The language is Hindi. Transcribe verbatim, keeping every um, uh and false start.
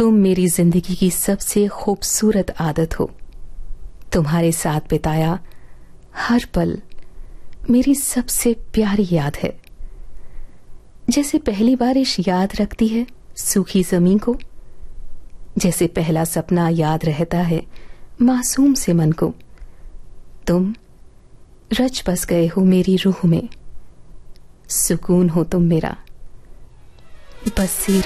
तुम मेरी जिंदगी की सबसे खूबसूरत आदत हो। तुम्हारे साथ बिताया हर पल मेरी सबसे प्यारी याद है। जैसे पहली बारिश याद रखती है सूखी जमीन को, जैसे पहला सपना याद रहता है मासूम से मन को। तुम रच बस गए हो मेरी रूह में, सुकून हो तुम मेरा बस